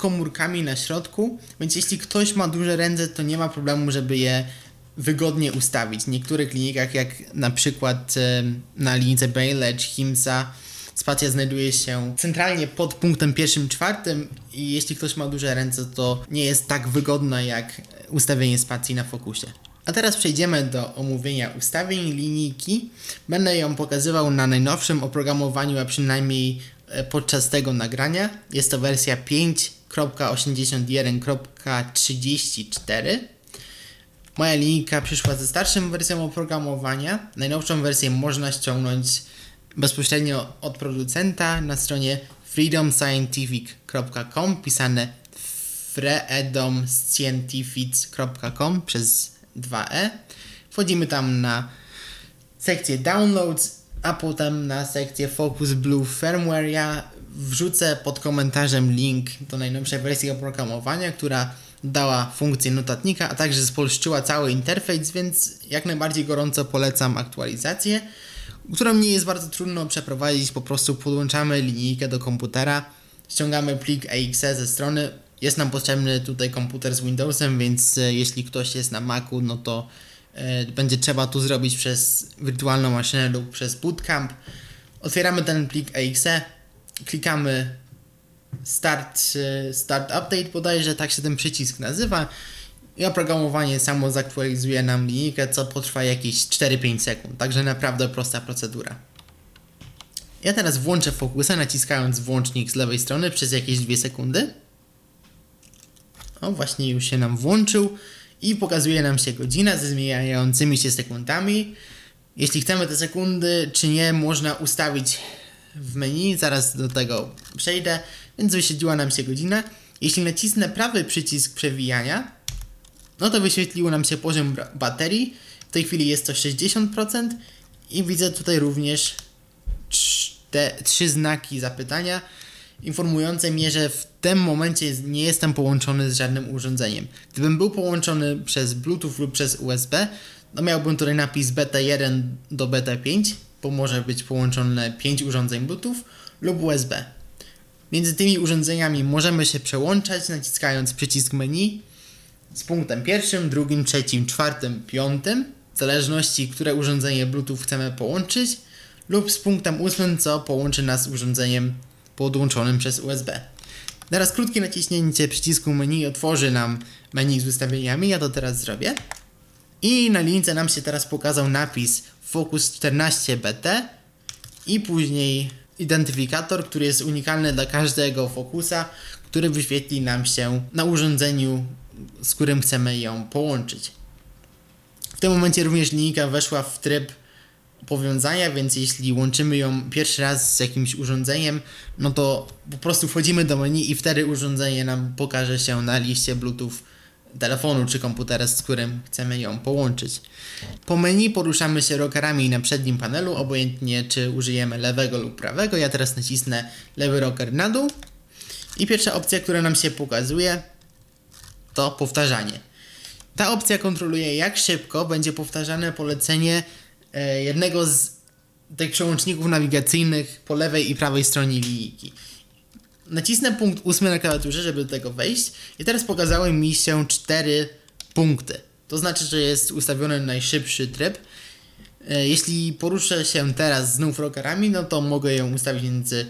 komórkami na środku, więc jeśli ktoś ma duże ręce, to nie ma problemu, żeby je wygodnie ustawić. W niektórych linijkach, jak na przykład na linijce Braille, Himsa, spacja znajduje się centralnie pod punktem 1-4 i jeśli ktoś ma duże ręce, to nie jest tak wygodna jak ustawienie spacji na fokusie. A teraz przejdziemy do omówienia ustawień linijki. Będę ją pokazywał na najnowszym oprogramowaniu, a przynajmniej podczas tego nagrania. Jest to wersja 5.81.34. Moja linijka przyszła ze starszą wersją oprogramowania. Najnowszą wersję można ściągnąć bezpośrednio od producenta na stronie freedomscientific.com, pisane freedomscientific.com przez 2e. Wchodzimy tam na sekcję Downloads, a potem na sekcję Focus Blue Firmware. Ja wrzucę pod komentarzem link do najnowszej wersji oprogramowania, która dała funkcję notatnika, a także spolszczyła cały interfejs, więc jak najbardziej gorąco polecam aktualizację, którą nie jest bardzo trudno przeprowadzić. Po prostu podłączamy linijkę do komputera, ściągamy plik exe ze strony. Jest nam potrzebny tutaj komputer z Windowsem, więc jeśli ktoś jest na Macu, no to będzie trzeba to zrobić przez wirtualną maszynę lub przez bootcamp. Otwieramy ten plik exe, klikamy Start Update, bodajże tak się ten przycisk nazywa, i oprogramowanie samo zaktualizuje nam linijkę, co potrwa jakieś 4-5 sekund, także naprawdę prosta procedura. Ja teraz włączę fokusa, naciskając włącznik z lewej strony przez jakieś 2 sekundy. O, właśnie już się nam włączył i pokazuje nam się godzina ze zmieniającymi się sekundami. Jeśli chcemy te sekundy czy nie, można ustawić w menu, zaraz do tego przejdę, więc wyświetliła nam się godzina. Jeśli nacisnę prawy przycisk przewijania, no to wyświetlił nam się poziom baterii. W tej chwili jest to 60% i widzę tutaj również 3 znaki zapytania informujące mnie, że w tym momencie nie jestem połączony z żadnym urządzeniem. Gdybym był połączony przez Bluetooth lub przez USB, no miałbym tutaj napis beta 1 do beta 5, bo może być połączone 5 urządzeń Bluetooth lub USB. Między tymi urządzeniami możemy się przełączać, naciskając przycisk menu z punktem 1, 2, 3, 4, 5, w zależności, które urządzenie Bluetooth chcemy połączyć, lub z punktem 8, co połączy nas z urządzeniem podłączonym przez USB. Teraz krótkie naciśnięcie przycisku menu otworzy nam menu z ustawieniami, ja to teraz zrobię. I na linijce nam się teraz pokazał napis Focus 14 BT i później identyfikator, który jest unikalny dla każdego fokusa, który wyświetli nam się na urządzeniu, z którym chcemy ją połączyć. W tym momencie również linijka weszła w tryb powiązania, więc jeśli łączymy ją pierwszy raz z jakimś urządzeniem, no to po prostu wchodzimy do menu i wtedy urządzenie nam pokaże się na liście Bluetooth telefonu czy komputera, z którym chcemy ją połączyć. Po menu poruszamy się rockerami na przednim panelu, obojętnie czy użyjemy lewego lub prawego. Ja teraz nacisnę lewy rocker na dół i pierwsza opcja, która nam się pokazuje, to powtarzanie. Ta opcja kontroluje, jak szybko będzie powtarzane polecenie jednego z tych przełączników nawigacyjnych po lewej i prawej stronie linijki. Nacisnę punkt 8 na klawiaturze, żeby do tego wejść i teraz pokazały mi się 4 punkty. To znaczy, że jest ustawiony najszybszy tryb. Jeśli poruszę się teraz znów rockerami, no to mogę ją ustawić między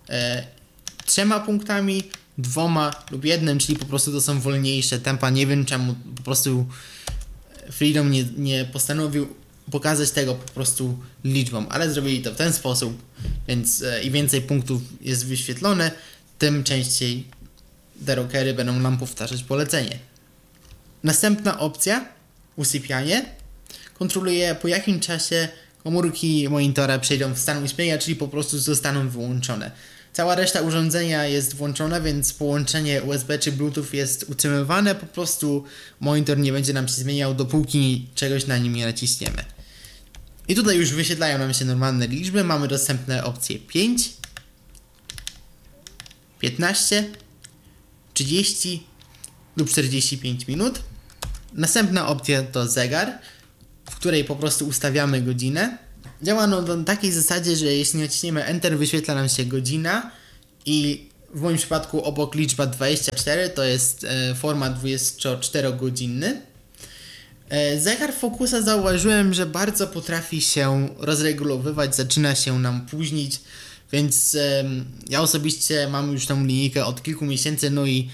3 punktami, 2 lub 1, czyli po prostu to są wolniejsze tempa. Nie wiem czemu po prostu Freedom nie postanowił pokazać tego po prostu liczbą, ale zrobili to w ten sposób, więc im więcej punktów jest wyświetlone, tym częściej te rockery będą nam powtarzać polecenie. Następna opcja, usypianie, kontroluje, po jakim czasie komórki monitora przejdą w stan uśpienia, czyli po prostu zostaną wyłączone. Cała reszta urządzenia jest włączona, więc połączenie USB czy Bluetooth jest utrzymywane, po prostu monitor nie będzie nam się zmieniał, dopóki czegoś na nim nie naciśniemy. I tutaj już wyświetlają nam się normalne liczby, mamy dostępne opcje 5, 15, 30 lub 45 minut. Następna opcja to zegar, w której po prostu ustawiamy godzinę. Działa ono na takiej zasadzie, że jeśli naciśniemy Enter, wyświetla nam się godzina i W moim przypadku obok liczba 24 to jest format 24-godzinny. Zegar fokusa zauważyłem, że bardzo potrafi się rozregulowywać, zaczyna się nam późnić, więc ja osobiście mam już tą linijkę od kilku miesięcy, no i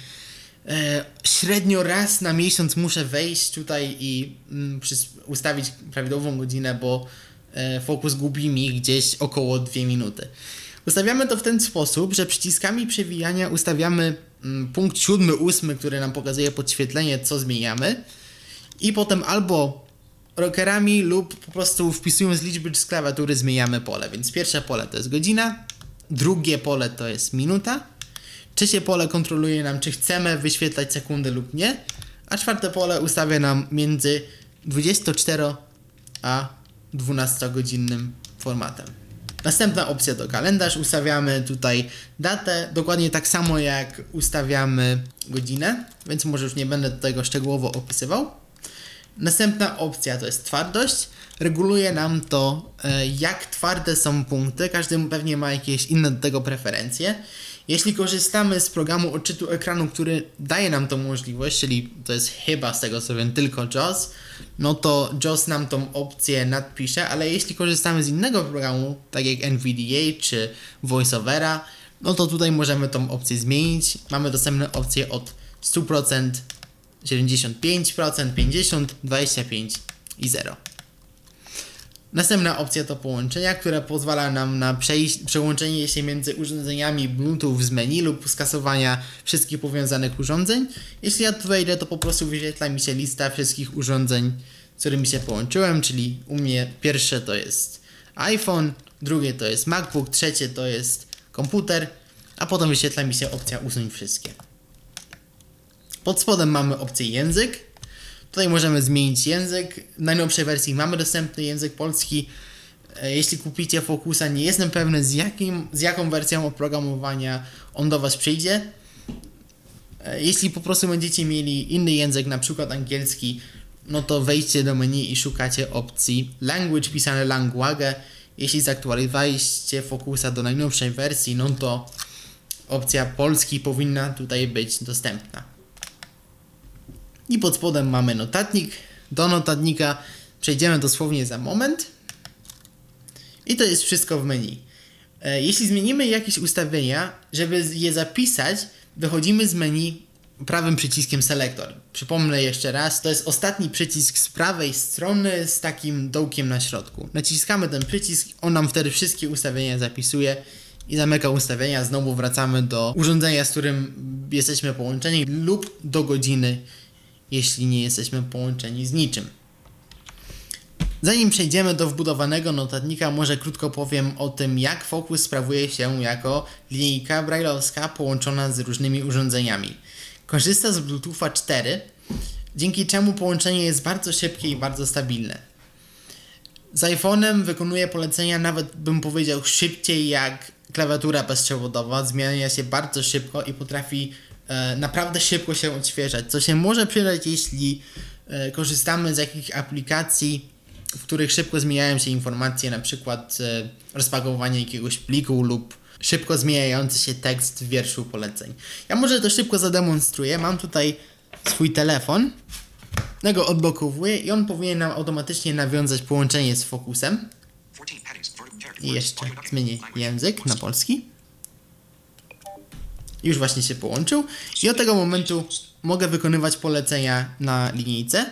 średnio raz na miesiąc muszę wejść tutaj i ustawić prawidłową godzinę, bo fokus gubi mi gdzieś około 2 minuty. Ustawiamy to w ten sposób, że przyciskami przewijania ustawiamy punkt 7, 8, który nam pokazuje podświetlenie, co zmieniamy. I potem albo rockerami lub po prostu wpisując liczby z klawiatury zmieniamy pole. Więc pierwsze pole to jest godzina, drugie pole to jest minuta, trzecie pole kontroluje nam, czy chcemy wyświetlać sekundy lub nie, a czwarte pole ustawia nam między 24 a 12-godzinnym formatem. Następna opcja to kalendarz. Ustawiamy tutaj datę, dokładnie tak samo jak ustawiamy godzinę, więc może już nie będę tego szczegółowo opisywał. Następna opcja to jest twardość. Reguluje nam to, jak twarde są punkty. Każdy pewnie ma jakieś inne do tego preferencje. Jeśli korzystamy z programu odczytu ekranu, który daje nam tą możliwość, czyli to jest chyba z tego co wiem tylko JAWS, no to JAWS nam tą opcję nadpisze, ale jeśli korzystamy z innego programu, tak jak NVDA czy VoiceOvera, no to tutaj możemy tą opcję zmienić. Mamy dostępne opcje od 100%, 75%, 50%, 25% i 0%. Następna opcja to połączenia, które pozwala nam na przełączenie się między urządzeniami Bluetooth z menu lub skasowania wszystkich powiązanych urządzeń. Jeśli ja tu wejdę, to po prostu wyświetla mi się lista wszystkich urządzeń, z którymi się połączyłem, czyli u mnie pierwsze to jest iPhone, drugie to jest MacBook, trzecie to jest komputer, a potem wyświetla mi się opcja usuń wszystkie. Pod spodem mamy opcję język. Tutaj możemy zmienić język. W najnowszej wersji mamy dostępny język polski. Jeśli kupicie Focusa, nie jestem pewny z jaką wersją oprogramowania on do Was przyjdzie. Jeśli po prostu będziecie mieli inny język, na przykład angielski, no to wejdźcie do menu i szukacie opcji language, pisane language. Jeśli zaktualizowaliście Focusa do najnowszej wersji, no to opcja polski powinna tutaj być dostępna. I pod spodem mamy notatnik. Do notatnika przejdziemy dosłownie za moment. I to jest wszystko w menu. Jeśli zmienimy jakieś ustawienia, żeby je zapisać, wychodzimy z menu prawym przyciskiem Selector. Przypomnę jeszcze raz, to jest ostatni przycisk z prawej strony z takim dołkiem na środku. Naciskamy ten przycisk, on nam wtedy wszystkie ustawienia zapisuje i zamyka ustawienia. Znowu wracamy do urządzenia, z którym jesteśmy połączeni, lub do godziny, jeśli nie jesteśmy połączeni z niczym. Zanim przejdziemy do wbudowanego notatnika, może krótko powiem o tym, jak Focus sprawuje się jako linijka braille'owska połączona z różnymi urządzeniami. Korzysta z Bluetootha 4, dzięki czemu połączenie jest bardzo szybkie i bardzo stabilne. Z iPhone'em wykonuje polecenia nawet, bym powiedział, szybciej jak klawiatura bezprzewodowa. Zmienia się bardzo szybko i potrafi naprawdę szybko się odświeżać, co się może przydać, jeśli korzystamy z jakichś aplikacji, w których szybko zmieniają się informacje, na przykład rozpakowanie jakiegoś pliku lub szybko zmieniający się tekst w wierszu poleceń. Ja może to szybko zademonstruję. Mam tutaj swój telefon, ja go odblokowuję i on powinien nam automatycznie nawiązać połączenie z Focusem. I jeszcze zmienię język na polski. Już właśnie się połączył i od tego momentu mogę wykonywać polecenia na linijce.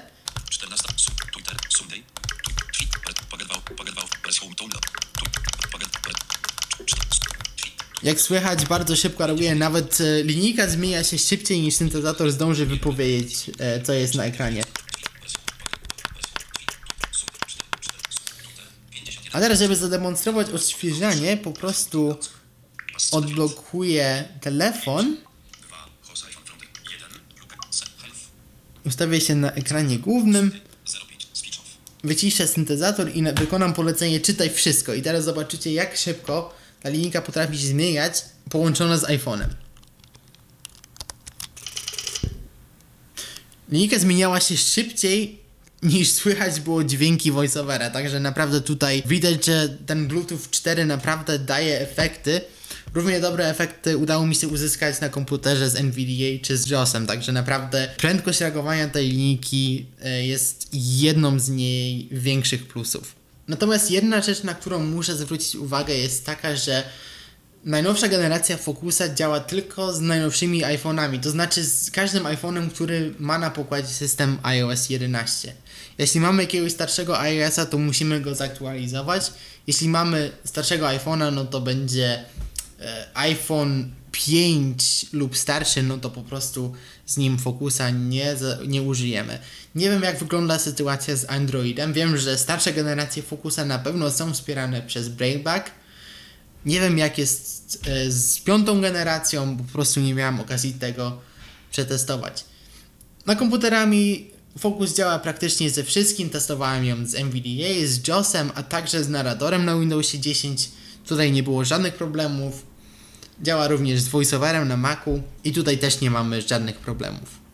Jak słychać, bardzo szybko reaguje, nawet linijka zmienia się szybciej niż syntezator zdąży wypowiedzieć, co jest na ekranie. A teraz, żeby zademonstrować odświeżanie, po prostu odblokuję telefon, ustawię się na ekranie głównym, wyciszę syntezator i wykonam polecenie czytaj wszystko. I teraz zobaczycie, jak szybko ta linijka potrafi się zmieniać połączona z iPhone'em. Linijka zmieniała się szybciej niż słychać było dźwięki voiceovera, także naprawdę tutaj widać, że ten Bluetooth 4 naprawdę daje efekty. Równie dobre efekty udało mi się uzyskać na komputerze z NVDA czy z JAWSem, także naprawdę prędkość reagowania tej linijki jest jedną z jej większych plusów. Natomiast jedna rzecz, na którą muszę zwrócić uwagę, jest taka, że najnowsza generacja Focusa działa tylko z najnowszymi iPhone'ami, to znaczy z każdym iPhone'em, który ma na pokładzie system iOS 11. Jeśli mamy jakiegoś starszego iOS-a, to musimy go zaktualizować. Jeśli mamy starszego iPhone'a, no to będzie iPhone 5 lub starszy, no to po prostu z nim Focusa nie użyjemy. Nie wiem, jak wygląda sytuacja z Androidem. Wiem, że starsze generacje Focusa na pewno są wspierane przez Brailleback. Nie wiem, jak jest z 5. generacją, bo po prostu nie miałem okazji tego przetestować. Na komputerami Focus działa praktycznie ze wszystkim. Testowałem ją z NVDA, z JAWSem, a także z Narratorem na Windowsie 10. Tutaj nie było żadnych problemów. Działa również z VoiceOverem na Macu i tutaj też nie mamy żadnych problemów.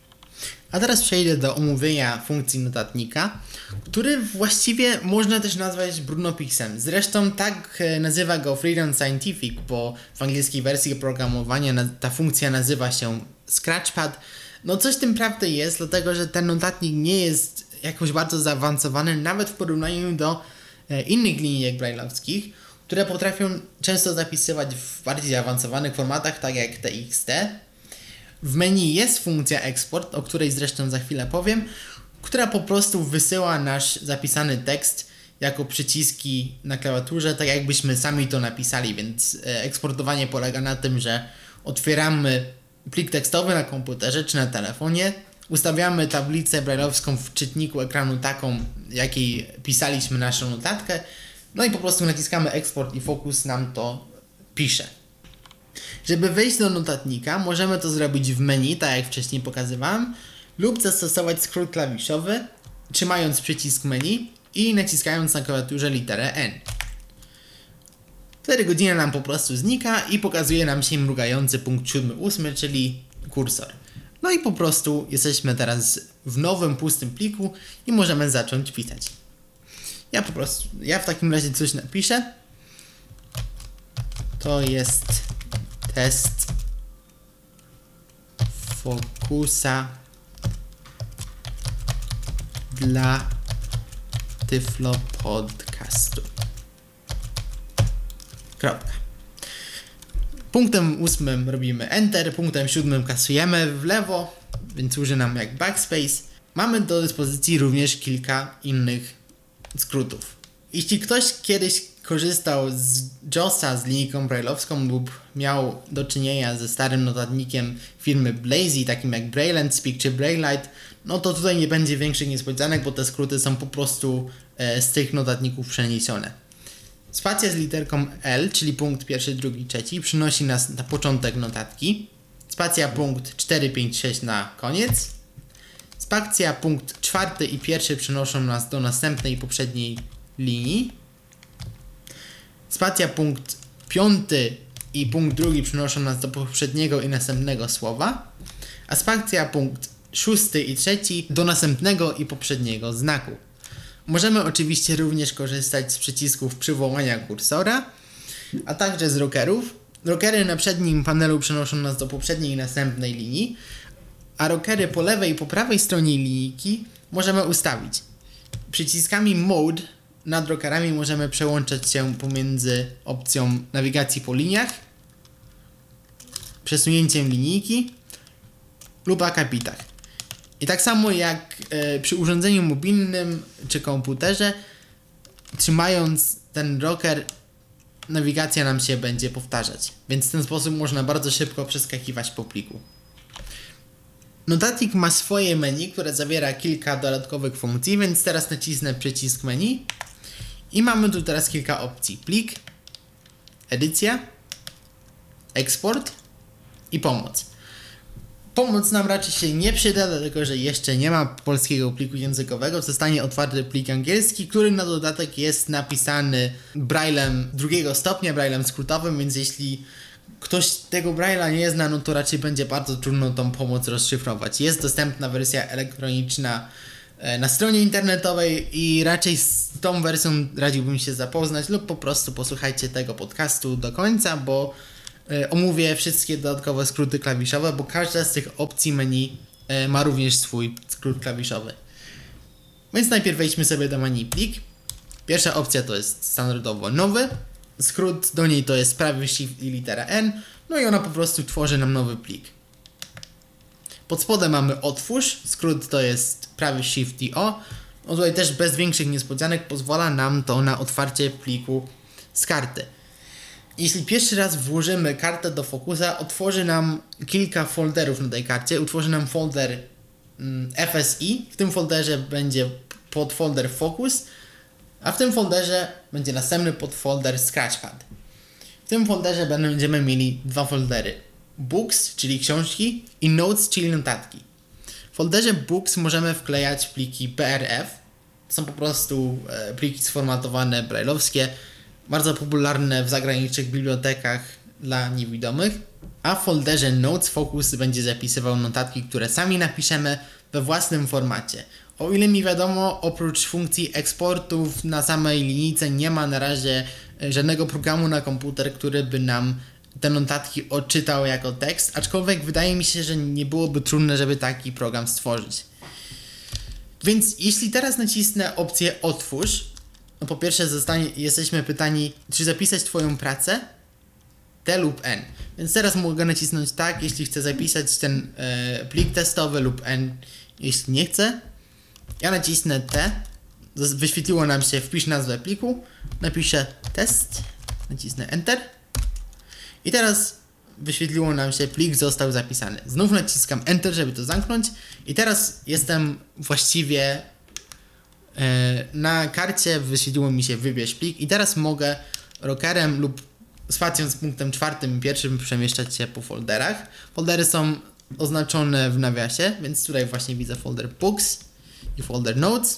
A teraz przejdę do omówienia funkcji notatnika, który właściwie można też nazwać BrunoPixem. Zresztą tak nazywa go Freedom Scientific, bo w angielskiej wersji oprogramowania ta funkcja nazywa się Scratchpad. No coś w tym prawdy jest, dlatego że ten notatnik nie jest jakoś bardzo zaawansowany, nawet w porównaniu do innych linijek braille'owskich, które potrafią często zapisywać w bardziej zaawansowanych formatach, tak jak TXT. W menu jest funkcja export, o której zresztą za chwilę powiem, która po prostu wysyła nasz zapisany tekst jako przyciski na klawiaturze, tak jakbyśmy sami to napisali, więc eksportowanie polega na tym, że otwieramy plik tekstowy na komputerze czy na telefonie, ustawiamy tablicę braille'owską w czytniku ekranu taką, jakiej pisaliśmy naszą notatkę, no i po prostu naciskamy eksport i Focus nam to pisze. Żeby wejść do notatnika, możemy to zrobić w menu, tak jak wcześniej pokazywałem, lub zastosować skrót klawiszowy, trzymając przycisk menu i naciskając na klawiaturze literę N. Wtedy godzina nam po prostu znika i pokazuje nam się mrugający punkt 7-8, czyli kursor. No i po prostu jesteśmy teraz w nowym, pustym pliku i możemy zacząć pisać. Ja w takim razie coś napiszę. To jest test Focusa dla Tyflo Podcastu. Kropka. Punktem 8 robimy Enter, punktem 7 kasujemy w lewo, więc służy nam jak backspace. Mamy do dyspozycji również kilka innych skrótów. Jeśli ktoś kiedyś korzystał z JAWSa, z linijką braille'owską lub miał do czynienia ze starym notatnikiem firmy Blazy, takim jak BrailleSpeak czy BrailleLite, no to tutaj nie będzie większych niespodzianek, bo te skróty są po prostu z tych notatników przeniesione. Spacja z literką L, czyli punkt 1, 2, 3 przynosi nas na początek notatki. Spacja punkt 4, 5, 6 na koniec. Spacja punkt 4 i 1 przenoszą nas do następnej poprzedniej linii. Spacja punkt 5 i punkt 2 przenoszą nas do poprzedniego i następnego słowa. A spacja punkt 6 i 3 do następnego i poprzedniego znaku. Możemy oczywiście również korzystać z przycisków przywołania kursora, a także z rockerów. Rockery na przednim panelu przenoszą nas do poprzedniej i następnej linii, a rockery po lewej i po prawej stronie linijki możemy ustawić. Przyciskami Mode nad rockerami możemy przełączać się pomiędzy opcją nawigacji po liniach, przesunięciem linijki lub akapitach. I tak samo jak przy urządzeniu mobilnym czy komputerze, trzymając ten rocker, nawigacja nam się będzie powtarzać. Więc w ten sposób można bardzo szybko przeskakiwać po pliku. Notatnik ma swoje menu, które zawiera kilka dodatkowych funkcji, więc teraz nacisnę przycisk menu i mamy tu teraz kilka opcji. Plik, edycja, eksport i pomoc. Pomoc nam raczej się nie przyda, dlatego że jeszcze nie ma polskiego pliku językowego. Zostanie otwarty plik angielski, który na dodatek jest napisany braillem drugiego stopnia, braillem skrótowym, więc jeśli ktoś tego braille'a nie zna, no to raczej będzie bardzo trudno tą pomoc rozszyfrować. Jest dostępna wersja elektroniczna na stronie internetowej i raczej z tą wersją radziłbym się zapoznać lub po prostu posłuchajcie tego podcastu do końca, bo omówię wszystkie dodatkowe skróty klawiszowe, bo każda z tych opcji menu ma również swój skrót klawiszowy. Więc najpierw wejdźmy sobie do menu plik. Pierwsza opcja to jest standardowo nowy. Skrót do niej to jest prawy shift i litera N. No i ona po prostu tworzy nam nowy plik. Pod spodem mamy otwórz. Skrót to jest prawy shift i O. No tutaj też bez większych niespodzianek pozwala nam to na otwarcie pliku z karty. Jeśli pierwszy raz włożymy kartę do Focusa, otworzy nam kilka folderów na tej karcie. Utworzy nam folder FSI. W tym folderze będzie podfolder Focus, a w tym folderze będzie następny podfolder Scratchpad. W tym folderze będziemy mieli dwa foldery. Books, czyli książki, i Notes, czyli notatki. W folderze Books możemy wklejać pliki PRF. To są po prostu pliki sformatowane braille'owskie, bardzo popularne w zagranicznych bibliotekach dla niewidomych. A w folderze Notes Focus będzie zapisywał notatki, które sami napiszemy we własnym formacie. O ile mi wiadomo, oprócz funkcji eksportów na samej linijce nie ma na razie żadnego programu na komputer, który by nam te notatki odczytał jako tekst, aczkolwiek wydaje mi się, że nie byłoby trudne, żeby taki program stworzyć. Więc jeśli teraz nacisnę opcję otwórz, no po pierwsze jesteśmy pytani, czy zapisać Twoją pracę, T lub N. Więc teraz mogę nacisnąć tak, jeśli chcę zapisać ten plik testowy, lub N, jeśli nie chcę. Ja nacisnę T, wyświetliło nam się wpisz nazwę pliku, napiszę test, nacisnę Enter i teraz wyświetliło nam się plik został zapisany. Znów naciskam Enter, żeby to zamknąć i teraz jestem właściwie na karcie, wyświetliło mi się wybierz plik i teraz mogę rockerem lub spacją z punktem 4 i 1 przemieszczać się po folderach. Foldery są oznaczone w nawiasie, więc tutaj właśnie widzę folder Books i folder Notes.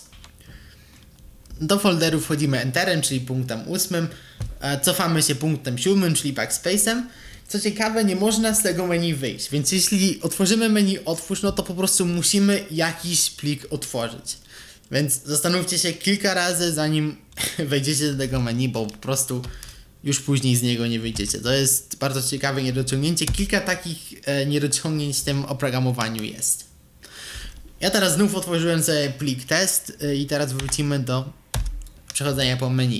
Do folderu wchodzimy Enterem, czyli punktem 8, cofamy się punktem 7, czyli Backspace'em. Co ciekawe, nie można z tego menu wyjść, więc jeśli otworzymy menu otwórz, no to po prostu musimy jakiś plik otworzyć. Więc zastanówcie się kilka razy, zanim wejdziecie do tego menu, bo po prostu już później z niego nie wyjdziecie. To jest bardzo ciekawe niedociągnięcie. Kilka takich niedociągnięć w tym oprogramowaniu jest. Ja teraz znów otworzyłem sobie plik test i teraz wrócimy do przechodzenia po menu.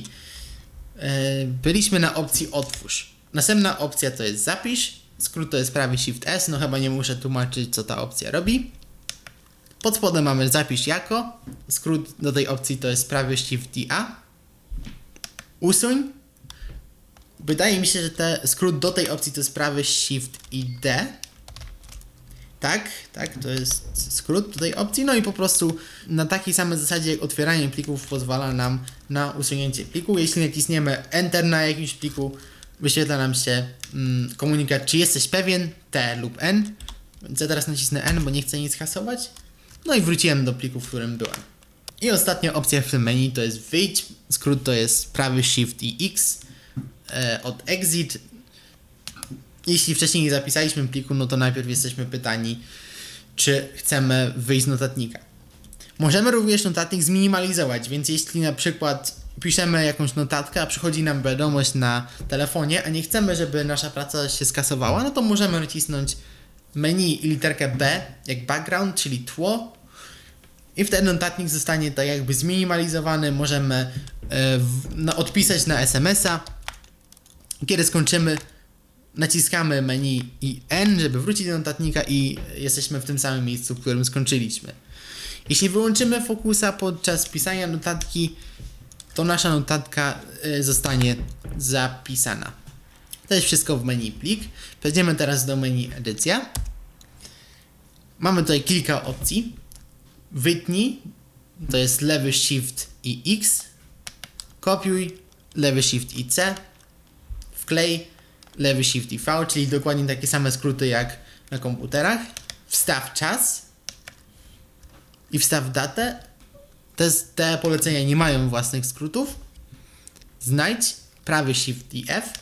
Byliśmy na opcji otwórz. Następna opcja to jest zapisz. Skrót to jest prawy shift S. No chyba nie muszę tłumaczyć, co ta opcja robi. Pod spodem mamy zapisz jako. Skrót do tej opcji to jest prawy shift i A. Usuń. Wydaje mi się, że skrót do tej opcji to jest prawy shift i D. Tak, to jest skrót do tej opcji. No i po prostu na takiej samej zasadzie jak otwieranie plików pozwala nam na usunięcie pliku. Jeśli nacisniemy Enter na jakimś pliku, wyświetla nam się komunikat, czy jesteś pewien, T lub N. Więc ja teraz nacisnę N, bo nie chcę nic kasować. No i wróciłem do pliku, w którym byłem. I ostatnia opcja w tym menu to jest wyjdź. Skrót to jest prawy shift i X od exit. Jeśli wcześniej nie zapisaliśmy pliku, no to najpierw jesteśmy pytani, czy chcemy wyjść z notatnika. Możemy również notatnik zminimalizować, więc jeśli na przykład piszemy jakąś notatkę, a przychodzi nam wiadomość na telefonie, a nie chcemy, żeby nasza praca się skasowała, no to możemy nacisnąć menu i literkę B jak background, czyli tło, i wtedy notatnik zostanie tak jakby zminimalizowany. Możemy odpisać na SMS-a. Kiedy skończymy, naciskamy menu i N, żeby wrócić do notatnika i jesteśmy w tym samym miejscu, w którym skończyliśmy. Jeśli wyłączymy Focusa podczas pisania notatki, to nasza notatka zostanie zapisana. To jest wszystko w menu plik. Przejdziemy teraz do menu edycja. Mamy tutaj kilka opcji. Wytnij, to jest lewy shift i X. Kopiuj, lewy shift i C. Wklej, lewy shift i V, czyli dokładnie takie same skróty jak na komputerach. Wstaw czas i wstaw datę. Te polecenia nie mają własnych skrótów. Znajdź, prawy shift i F.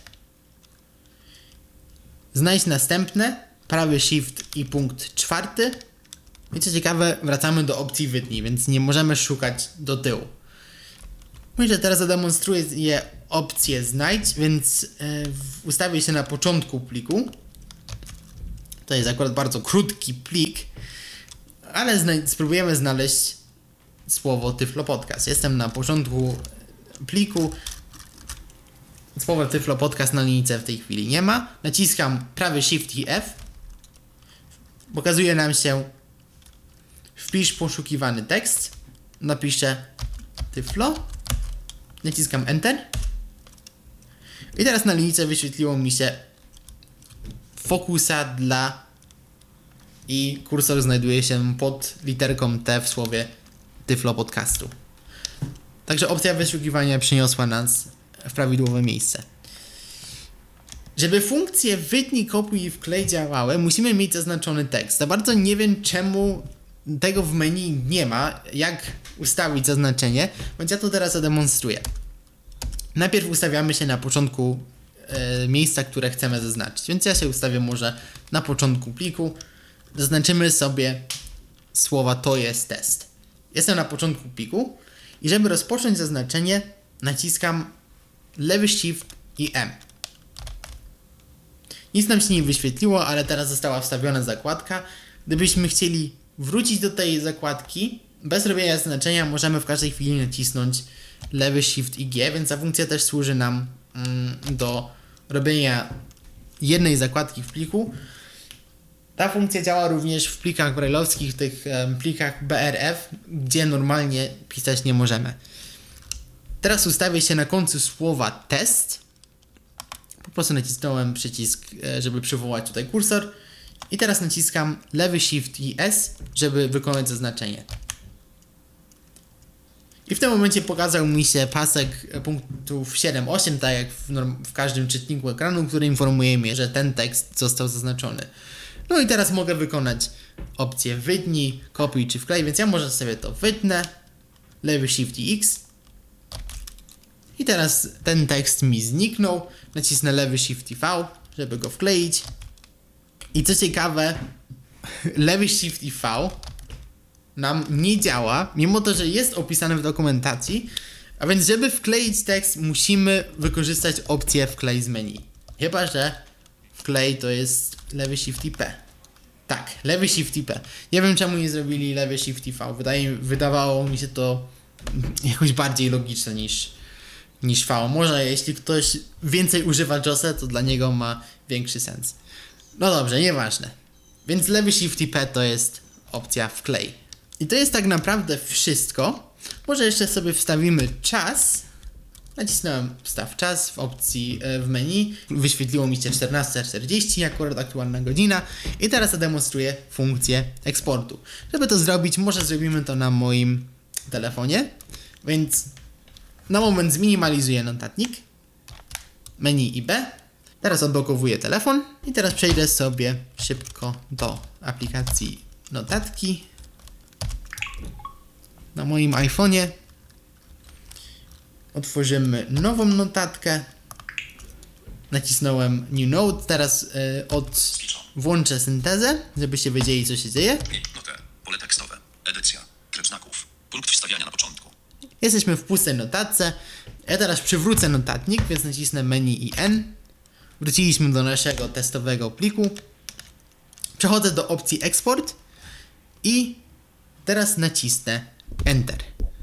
Znajdź następne, prawy shift i punkt 4. I co ciekawe, wracamy do opcji wytnij, więc nie możemy szukać do tyłu. Myślę, że teraz zademonstruję opcję znajdź, więc ustawię się na początku pliku. To jest akurat bardzo krótki plik, ale spróbujemy znaleźć słowo Tyflo Podcast. Jestem na początku pliku. Słowa Tyflo Podcast na linijce w tej chwili nie ma. Naciskam prawy Shift i F. Pokazuje nam się wpisz poszukiwany tekst. Napiszę Tyflo. Naciskam Enter. I teraz na linijce wyświetliło mi się fokusa dla i kursor znajduje się pod literką T w słowie Tyflo Podcastu. Także opcja wyszukiwania przeniosła nas w prawidłowe miejsce. Żeby funkcje wytnij, kopiuj i wklej działały, musimy mieć zaznaczony tekst. Za bardzo nie wiem, czemu tego w menu nie ma, jak ustawić zaznaczenie, więc ja to teraz zademonstruję. Najpierw ustawiamy się na początku miejsca, które chcemy zaznaczyć, więc ja się ustawię może na początku pliku. Zaznaczymy sobie słowa to jest test. Jestem na początku pliku i żeby rozpocząć zaznaczenie, naciskam lewy Shift i M. Nic nam się nie wyświetliło, ale teraz została wstawiona zakładka. Gdybyśmy chcieli wrócić do tej zakładki, bez robienia zaznaczenia możemy w każdej chwili nacisnąć lewy Shift i G, więc ta funkcja też służy nam do robienia jednej zakładki w pliku. Ta funkcja działa również w plikach braille'owskich, w tych plikach BRF, gdzie normalnie pisać nie możemy. Teraz ustawię się na końcu słowa test. Po prostu nacisnąłem przycisk, żeby przywołać tutaj kursor. I teraz naciskam lewy Shift i S, żeby wykonać zaznaczenie. I w tym momencie pokazał mi się pasek punktów 7-8, tak jak w każdym czytniku ekranu, który informuje mnie, że ten tekst został zaznaczony. No i teraz mogę wykonać opcję wytnij, kopiuj czy wklej, więc ja może sobie to wytnę, lewy Shift i X. I teraz ten tekst mi zniknął, nacisnę lewy Shift i V, żeby go wkleić. I co ciekawe, lewy Shift i V nam nie działa, mimo to, że jest opisane w dokumentacji, a więc żeby wkleić tekst, musimy wykorzystać opcję wklej z menu. Chyba że wklej to jest lewy Shift i P. Tak, lewy Shift i P. Nie wiem czemu nie zrobili lewy Shift i V. Wydawało mi się to jakoś bardziej logiczne niż V. Może jeśli ktoś więcej używa JOSa, to dla niego ma większy sens. No dobrze, nieważne. Więc lewy Shift i P to jest opcja wklej. I to jest tak naprawdę wszystko. Może jeszcze sobie wstawimy czas. Nacisnąłem wstaw czas w opcji w menu. Wyświetliło mi się 14:40, akurat aktualna godzina. I teraz zademonstruję funkcję eksportu. Żeby to zrobić, może zrobimy to na moim telefonie. Więc na moment zminimalizuję notatnik. Menu i B. Teraz odblokowuję telefon. I teraz przejdę sobie szybko do aplikacji notatki. Na moim iPhone'ie otworzymy nową notatkę. Nacisnąłem New Note. Teraz włączę syntezę, żebyście wiedzieli, co się dzieje. Notę, pole tekstowe, edycja, tryb znaków, punkt wstawiania na początku. Jesteśmy w pustej notatce. Ja teraz przywrócę notatnik, więc nacisnę menu i N. Wróciliśmy do naszego testowego pliku. Przechodzę do opcji eksport i teraz nacisnę Enter.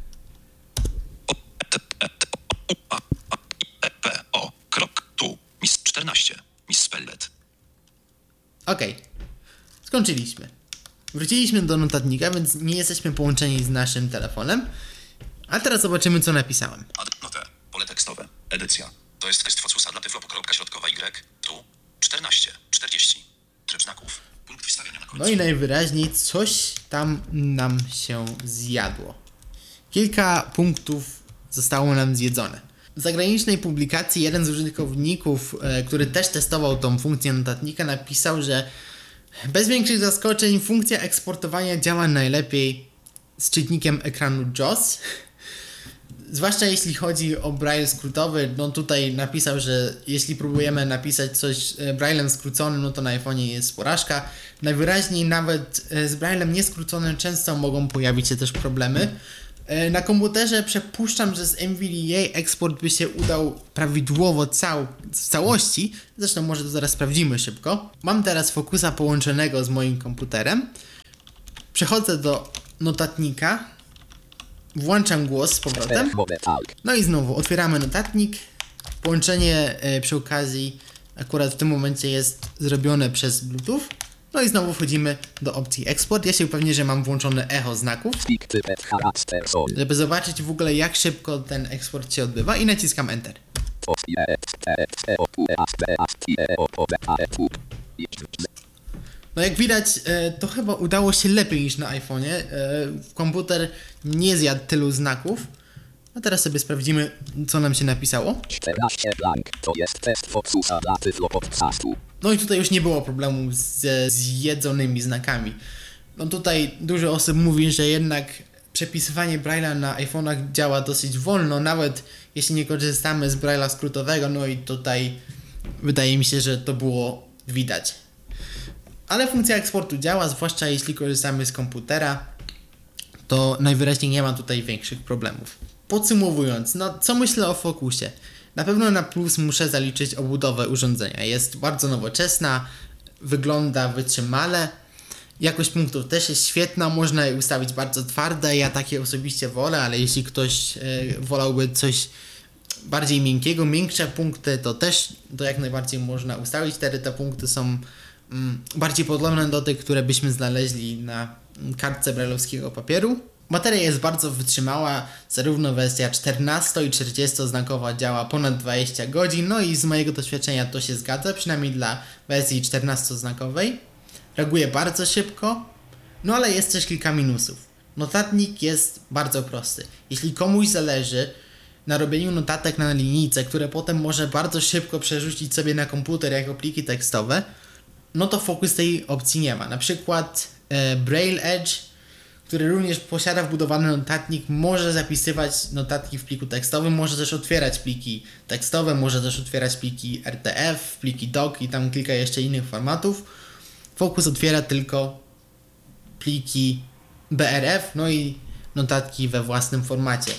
Miss 14, Miss Spellet. Ok, skończyliśmy. Wróciliśmy do notatnika, więc nie jesteśmy połączeni z naszym telefonem. A teraz zobaczymy, co napisałem. Notę, pole tekstowe, edycja. To jest tekst focusa dla tyflo, kropka środkowa Y, tu, 14, 40. Tryb znaków, punkt wstawiania na końcu. No i najwyraźniej coś tam nam się zjadło. Kilka punktów zostało nam zjedzone. W zagranicznej publikacji jeden z użytkowników, który też testował tą funkcję notatnika, napisał, że bez większych zaskoczeń funkcja eksportowania działa najlepiej z czytnikiem ekranu JOS. Zwłaszcza jeśli chodzi o braille skrótowy, no tutaj napisał, że jeśli próbujemy napisać coś braillem skróconym, no to na iPhone'ie jest porażka. Najwyraźniej nawet z braillem nieskróconym często mogą pojawić się też problemy. Na komputerze przypuszczam, że z NVDA eksport by się udał prawidłowo w całości. Zresztą może to zaraz sprawdzimy szybko. Mam teraz Focusa połączonego z moim komputerem. Przechodzę do notatnika. Włączam głos z powrotem. No i znowu otwieramy notatnik. Połączenie przy okazji akurat w tym momencie jest zrobione przez Bluetooth. No i znowu wchodzimy do opcji eksport. Ja się upewnię, że mam włączone echo znaków, żeby zobaczyć w ogóle jak szybko ten eksport się odbywa i naciskam Enter. No jak widać, to chyba udało się lepiej niż na iPhone'ie. Komputer nie zjadł tylu znaków. A teraz sobie sprawdzimy, co nam się napisało. 14 blank, to jest test Focusa dla Tyflo Podcastu. No i tutaj już nie było problemu ze zjedzonymi znakami. No tutaj dużo osób mówi, że jednak przepisywanie Braille'a na iPhone'ach działa dosyć wolno, nawet jeśli nie korzystamy z Braille'a skrótowego, no i tutaj wydaje mi się, że to było widać. Ale funkcja eksportu działa, zwłaszcza jeśli korzystamy z komputera, to najwyraźniej nie ma tutaj większych problemów. Podsumowując, no co myślę o Focusie? Na pewno na plus muszę zaliczyć obudowę urządzenia. Jest bardzo nowoczesna, wygląda wytrzymale. Jakość punktów też jest świetna, można je ustawić bardzo twarde. Ja takie osobiście wolę, ale jeśli ktoś wolałby coś bardziej miękkiego, większe punkty, to jak najbardziej można ustawić. Wtedy te punkty są bardziej podobne do tych, które byśmy znaleźli na kartce braille'owskiego papieru. Materia jest bardzo wytrzymała, zarówno wersja 14 i 40 znakowa działa ponad 20 godzin, no i z mojego doświadczenia to się zgadza, przynajmniej dla wersji 14 znakowej. Reaguje bardzo szybko, no ale jest też kilka minusów. Notatnik jest bardzo prosty. Jeśli komuś zależy na robieniu notatek na linijce, które potem może bardzo szybko przerzucić sobie na komputer jako pliki tekstowe, no to Focus tej opcji nie ma. Na przykład Braille Edge, który również posiada wbudowany notatnik, może zapisywać notatki w pliku tekstowym, może też otwierać pliki tekstowe, może też otwierać pliki RTF, pliki doc i tam kilka jeszcze innych formatów. Focus otwiera tylko pliki BRF, no i notatki we własnym formacie.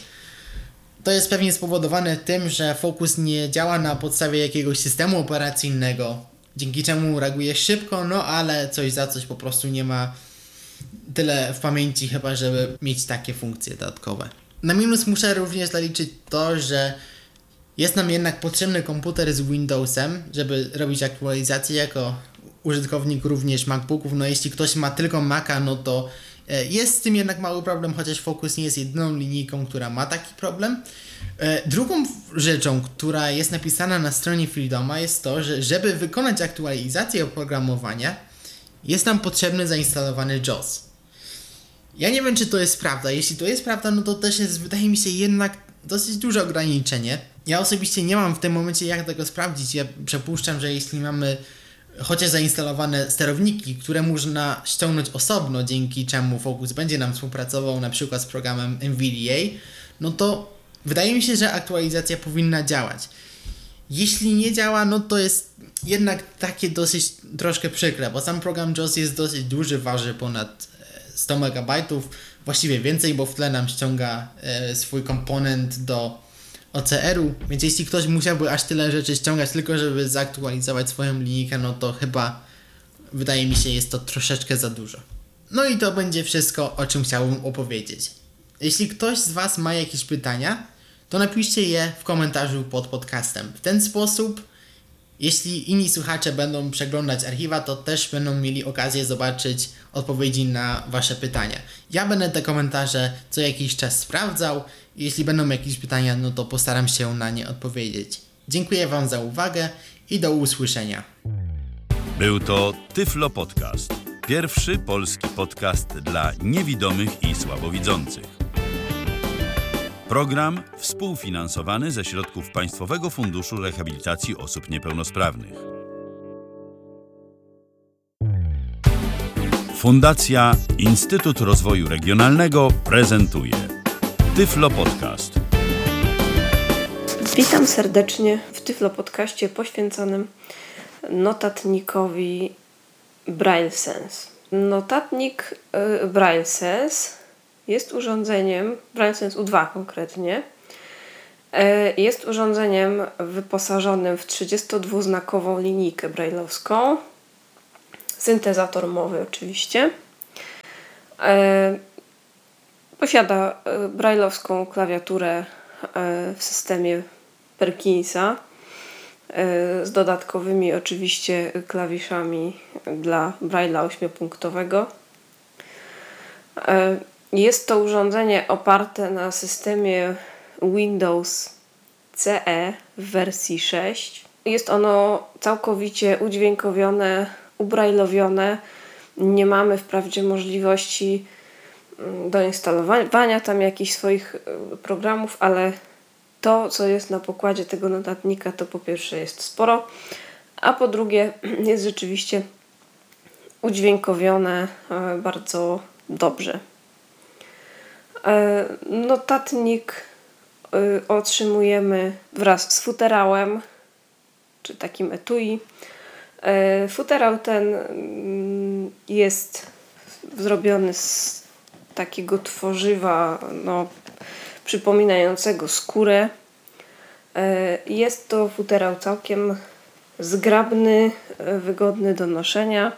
To jest pewnie spowodowane tym, że Focus nie działa na podstawie jakiegoś systemu operacyjnego, dzięki czemu reaguje szybko, no ale coś za coś po prostu nie ma tyle w pamięci chyba, żeby mieć takie funkcje dodatkowe. Na minus muszę również zaliczyć to, że jest nam jednak potrzebny komputer z Windowsem, żeby robić aktualizacje jako użytkownik również MacBooków. No jeśli ktoś ma tylko Maca, no to jest z tym jednak mały problem, chociaż Focus nie jest jedyną linijką, która ma taki problem. Drugą rzeczą, która jest napisana na stronie Freedoma, jest to, że żeby wykonać aktualizację oprogramowania, jest nam potrzebny zainstalowany JAWS. Ja nie wiem, czy to jest prawda. Jeśli to jest prawda, no to też jest, wydaje mi się, jednak dosyć duże ograniczenie. Ja osobiście nie mam w tym momencie jak tego sprawdzić. Ja przypuszczam, że jeśli mamy chociaż zainstalowane sterowniki, które można ściągnąć osobno, dzięki czemu Focus będzie nam współpracował na przykład z programem NVDA, no to wydaje mi się, że aktualizacja powinna działać. Jeśli nie działa, no to jest jednak takie dosyć troszkę przykre, bo sam program JAWS jest dosyć duży, waży ponad 100 MB, właściwie więcej, bo w tle nam ściąga swój komponent do OCR-u, więc jeśli ktoś musiałby aż tyle rzeczy ściągać tylko żeby zaktualizować swoją linijkę, no to chyba wydaje mi się jest to troszeczkę za dużo. No i to będzie wszystko, o czym chciałbym opowiedzieć. Jeśli ktoś z Was ma jakieś pytania, to napiszcie je w komentarzu pod podcastem. W ten sposób, jeśli inni słuchacze będą przeglądać archiwa, to też będą mieli okazję zobaczyć odpowiedzi na Wasze pytania. Ja będę te komentarze co jakiś czas sprawdzał. Jeśli będą jakieś pytania, no to postaram się na nie odpowiedzieć. Dziękuję Wam za uwagę i do usłyszenia. Był to Tyflo Podcast. Pierwszy polski podcast dla niewidomych i słabowidzących. Program współfinansowany ze środków Państwowego Funduszu Rehabilitacji Osób Niepełnosprawnych. Fundacja Instytut Rozwoju Regionalnego prezentuje Tyflo Podcast. Witam serdecznie w Tyflo Podcaście poświęconym notatnikowi Braille Sense. Notatnik Braille Sense jest urządzeniem, Braille Sense U2 konkretnie, jest urządzeniem wyposażonym w 32-znakową linijkę braille'owską, syntezator mowy oczywiście. Posiada braille'owską klawiaturę w systemie Perkinsa z dodatkowymi oczywiście klawiszami dla Braille'a 8-punktowego. Jest to urządzenie oparte na systemie Windows CE w wersji 6. Jest ono całkowicie udźwiękowione, ubrajlowione. Nie mamy wprawdzie możliwości do instalowania tam jakichś swoich programów, ale to, co jest na pokładzie tego notatnika, to po pierwsze jest sporo, a po drugie jest rzeczywiście udźwiękowione bardzo dobrze. Notatnik otrzymujemy wraz z futerałem, czy takim etui. Futerał ten jest zrobiony z takiego tworzywa przypominającego skórę. Jest to futerał całkiem zgrabny, wygodny do noszenia,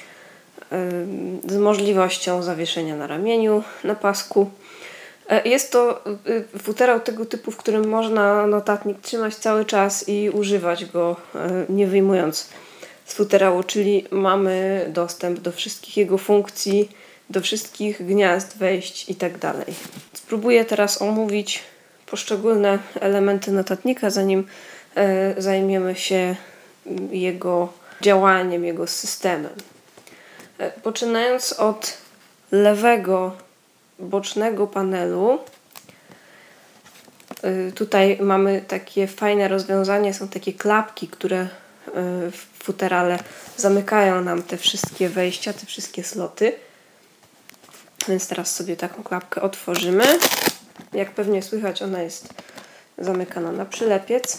z możliwością zawieszenia na ramieniu, na pasku. Jest to futerał tego typu, w którym można notatnik trzymać cały czas i używać go nie wyjmując z futerału, czyli mamy dostęp do wszystkich jego funkcji, do wszystkich gniazd, wejść i tak dalej. Spróbuję teraz omówić poszczególne elementy notatnika, zanim zajmiemy się jego działaniem, jego systemem. Poczynając od lewego, bocznego panelu, tutaj mamy takie fajne rozwiązanie, są takie klapki, które w futerale zamykają nam te wszystkie wejścia, te wszystkie sloty. Więc teraz sobie taką klapkę otworzymy. Jak pewnie słychać, ona jest zamykana na przylepiec.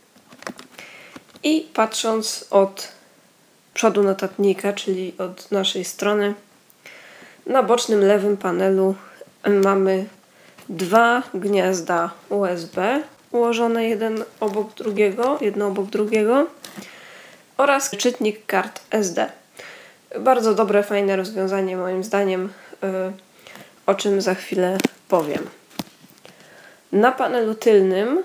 I patrząc od przodu notatnika, czyli od naszej strony, na bocznym lewym panelu mamy dwa gniazda USB ułożone jedno obok drugiego oraz czytnik kart SD. Bardzo dobre, fajne rozwiązanie moim zdaniem, o czym za chwilę powiem. Na panelu tylnym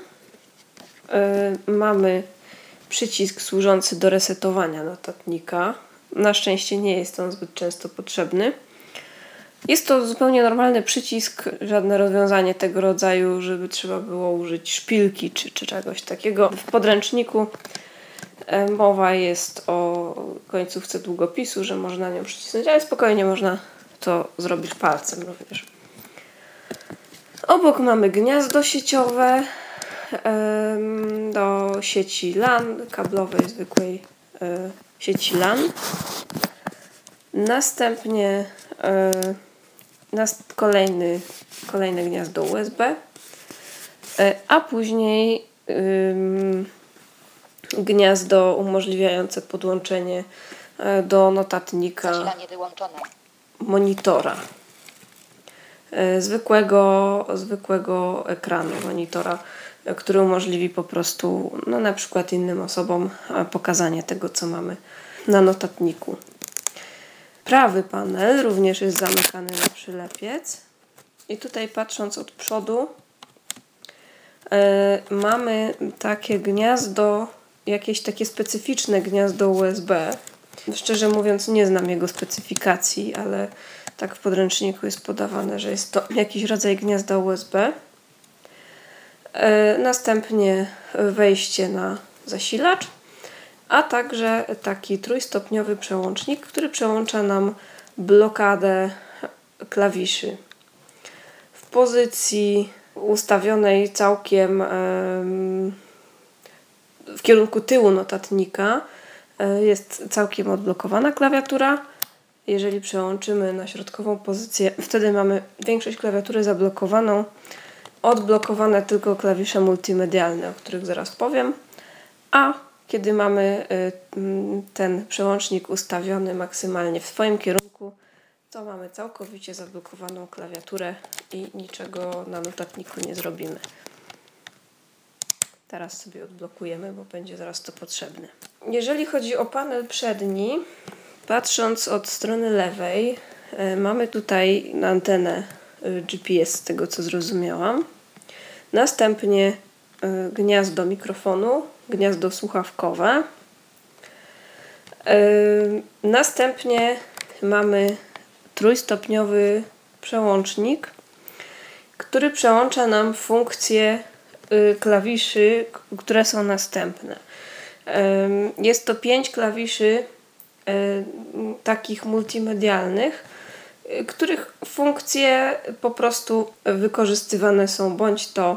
mamy przycisk służący do resetowania notatnika. Na szczęście nie jest on zbyt często potrzebny. Jest to zupełnie normalny przycisk, żadne rozwiązanie tego rodzaju, żeby trzeba było użyć szpilki czy czegoś takiego. W podręczniku mowa jest o końcówce długopisu, że można nią przycisnąć, ale spokojnie można to zrobić palcem również. Obok mamy gniazdo sieciowe do sieci LAN, kablowej, zwykłej sieci LAN. Następnie kolejne gniazdo USB, a później gniazdo umożliwiające podłączenie do notatnika monitora. Zwykłego ekranu monitora, który umożliwi po prostu na przykład innym osobom pokazanie tego, co mamy na notatniku. Prawy panel również jest zamykany na przylepiec i tutaj patrząc od przodu mamy takie gniazdo, jakieś takie specyficzne gniazdo USB. Szczerze mówiąc nie znam jego specyfikacji, ale tak w podręczniku jest podawane, że jest to jakiś rodzaj gniazda USB. Następnie wejście na zasilacz, a także taki trójstopniowy przełącznik, który przełącza nam blokadę klawiszy. W pozycji ustawionej całkiem w kierunku tyłu notatnika jest całkiem odblokowana klawiatura. Jeżeli przełączymy na środkową pozycję, wtedy mamy większość klawiatury zablokowaną odblokowane tylko klawisze multimedialne, o których zaraz powiem, a kiedy mamy ten przełącznik ustawiony maksymalnie w swoim kierunku, to mamy całkowicie zablokowaną klawiaturę i niczego na notatniku nie zrobimy. Teraz sobie odblokujemy, bo będzie zaraz to potrzebne. Jeżeli chodzi o panel przedni, patrząc od strony lewej, mamy tutaj antenę GPS, z tego co zrozumiałam. Następnie gniazdo mikrofonu, gniazdo słuchawkowe. Następnie mamy trójstopniowy przełącznik, który przełącza nam funkcje klawiszy, które są następne. Jest to 5 klawiszy takich multimedialnych, których funkcje po prostu wykorzystywane są bądź to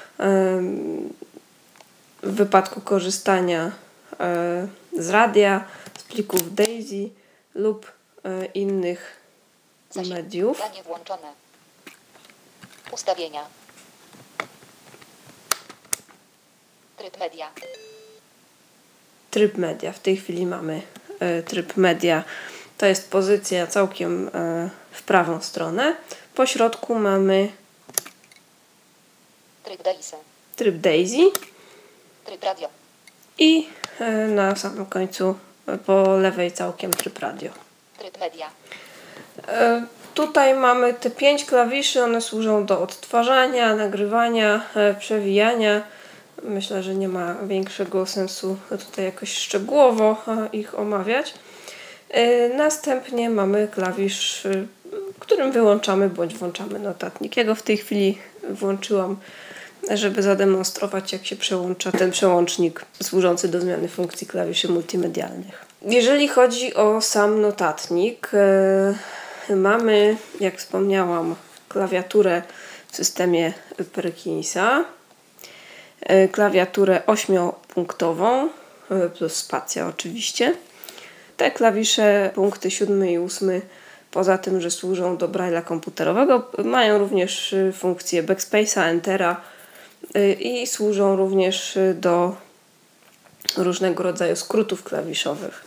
w wypadku korzystania z radia, z plików DAISY lub innych mediów. Zdanie włączone. Ustawienia. Tryb media. Tryb media. W tej chwili mamy tryb media. To jest pozycja całkiem w prawą stronę. Po środku mamy Tryb DAISY. tryb DAISY Tryb radio. i na samym końcu po lewej całkiem tryb radio. Tryb media. Tutaj mamy te 5 klawiszy, one służą do odtwarzania, nagrywania, przewijania. Myślę, że nie ma większego sensu tutaj jakoś szczegółowo ich omawiać. Następnie mamy klawisz, którym wyłączamy bądź włączamy notatnik. Ja go w tej chwili włączyłam, żeby zademonstrować, jak się przełącza ten przełącznik służący do zmiany funkcji klawiszy multimedialnych. Jeżeli chodzi o sam notatnik, mamy, jak wspomniałam, klawiaturę w systemie Perkinsa, klawiaturę 8-punktową plus spacja oczywiście. Te klawisze, punkty 7 i 8, poza tym, że służą do Braille'a komputerowego, mają również funkcję backspace'a, entera i służą również do różnego rodzaju skrótów klawiszowych.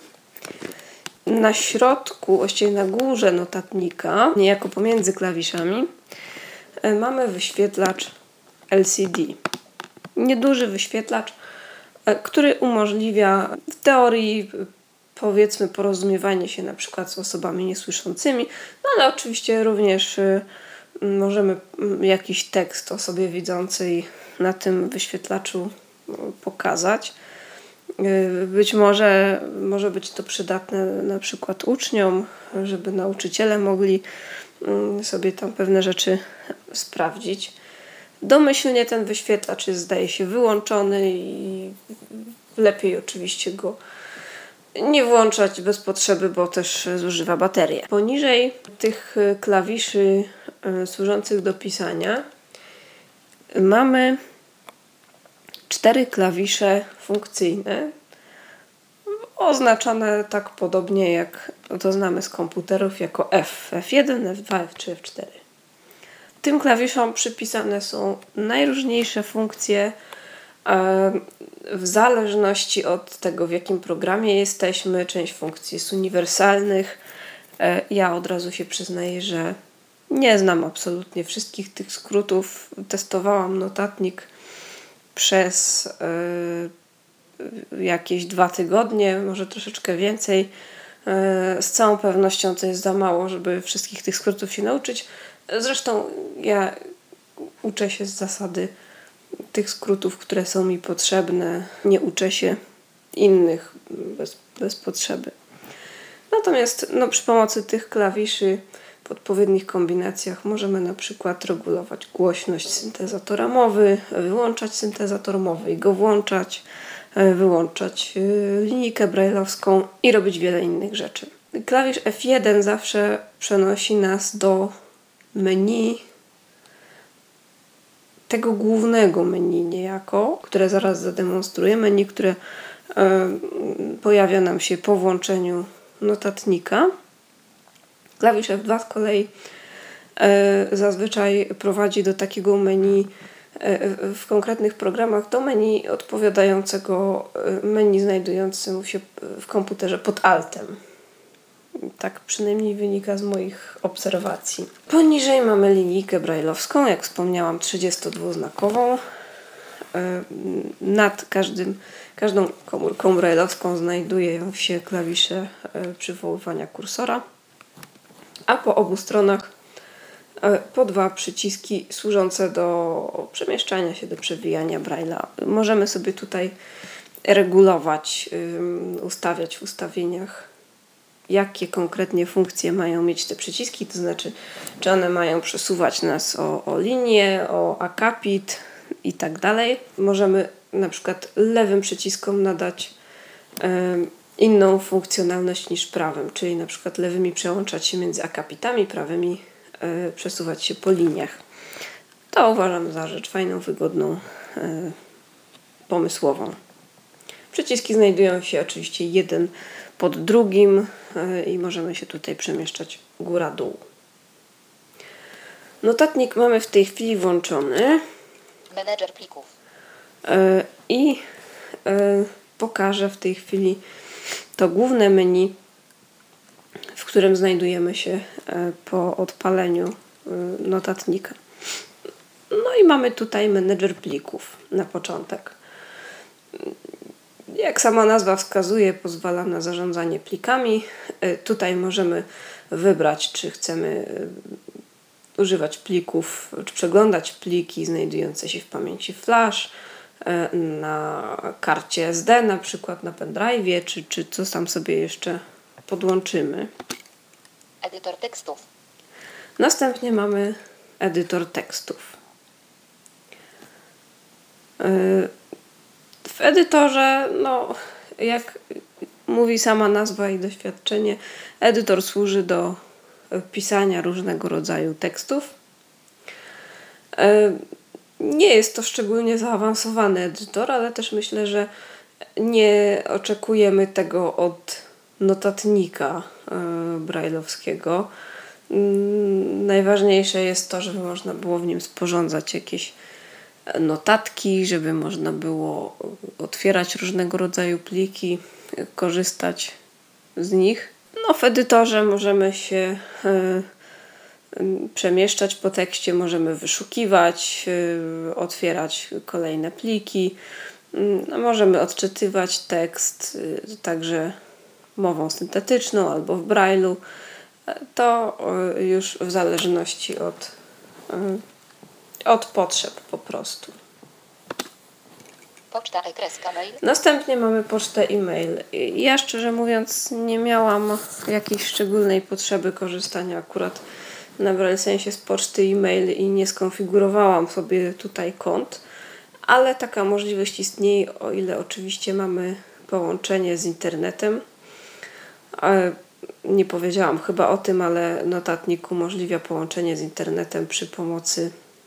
Na środku, właściwie na górze notatnika, niejako pomiędzy klawiszami, mamy wyświetlacz LCD. Nieduży wyświetlacz, który umożliwia w teorii powiedzmy porozumiewanie się na przykład z osobami niesłyszącymi, no ale oczywiście również możemy jakiś tekst osobie widzącej na tym wyświetlaczu pokazać. Być może być to przydatne na przykład uczniom, żeby nauczyciele mogli sobie tam pewne rzeczy sprawdzić. Domyślnie ten wyświetlacz jest, zdaje się, wyłączony i lepiej oczywiście go nie włączać bez potrzeby, bo też zużywa baterię. Poniżej tych klawiszy służących do pisania mamy 4 klawisze funkcyjne, oznaczone tak podobnie jak to znamy z komputerów jako F, F1, F2, F3, F4. Tym klawiszom przypisane są najróżniejsze funkcje w zależności od tego, w jakim programie jesteśmy. Część funkcji jest uniwersalnych. Ja od razu się przyznaję, że nie znam absolutnie wszystkich tych skrótów. Testowałam notatnik przez jakieś 2 tygodnie, może troszeczkę więcej. Z całą pewnością to jest za mało, żeby wszystkich tych skrótów się nauczyć. Zresztą ja uczę się z zasady tych skrótów, które są mi potrzebne. Nie uczę się innych bez potrzeby. Natomiast przy pomocy tych klawiszy w odpowiednich kombinacjach możemy na przykład regulować głośność syntezatora mowy, wyłączać syntezator mowy i go włączać, wyłączać linijkę brajlowską i robić wiele innych rzeczy. Klawisz F1 zawsze przenosi nas do menu, tego głównego menu niejako, które zaraz zademonstruję, menu, które pojawia nam się po włączeniu notatnika. Klawisz F2 z kolei zazwyczaj prowadzi do takiego menu w konkretnych programach, do menu odpowiadającego menu znajdującemu się w komputerze pod Altem. Tak przynajmniej wynika z moich obserwacji. Poniżej mamy linijkę brajlowską, jak wspomniałam, 32-znakową. Nad każdą komórką brajlowską znajdują się klawisze przywoływania kursora, a po obu stronach po 2 przyciski służące do przemieszczania się, do przewijania brajla. Możemy sobie tutaj regulować, ustawiać w ustawieniach, jakie konkretnie funkcje mają mieć te przyciski, to znaczy, czy one mają przesuwać nas o linię, o akapit i tak dalej. Możemy na przykład lewym przyciskom nadać inną funkcjonalność niż prawym, czyli na przykład lewymi przełączać się między akapitami, prawymi przesuwać się po liniach. To uważam za rzecz fajną, wygodną, pomysłową. Przyciski znajdują się oczywiście jeden pod drugim i możemy się tutaj przemieszczać góra-dół. Notatnik mamy w tej chwili włączony. Menedżer plików. I pokażę w tej chwili to główne menu, w którym znajdujemy się po odpaleniu notatnika. No i mamy tutaj menedżer plików na początek. Jak sama nazwa wskazuje, pozwala na zarządzanie plikami. Tutaj możemy wybrać, czy chcemy używać plików, czy przeglądać pliki znajdujące się w pamięci flash, na karcie SD, na przykład na pendrive'ie, czy co tam sobie jeszcze podłączymy. Edytor tekstów. Następnie mamy edytor tekstów. W edytorze, jak mówi sama nazwa i doświadczenie, edytor służy do pisania różnego rodzaju tekstów. Nie jest to szczególnie zaawansowany edytor, ale też myślę, że nie oczekujemy tego od notatnika brajlowskiego. Najważniejsze jest to, żeby można było w nim sporządzać jakieś notatki, żeby można było otwierać różnego rodzaju pliki, korzystać z nich. W edytorze możemy się przemieszczać po tekście, możemy wyszukiwać, otwierać kolejne pliki, możemy odczytywać tekst także mową syntetyczną albo w brajlu. To już w zależności od potrzeb po prostu. Poczta e-mail. Następnie mamy pocztę e-mail. Ja szczerze mówiąc nie miałam jakiejś szczególnej potrzeby korzystania akurat na BrailleSensie z poczty e-mail i nie skonfigurowałam sobie tutaj kont, ale taka możliwość istnieje, o ile oczywiście mamy połączenie z internetem. Nie powiedziałam chyba o tym, ale notatnik umożliwia połączenie z internetem przy pomocy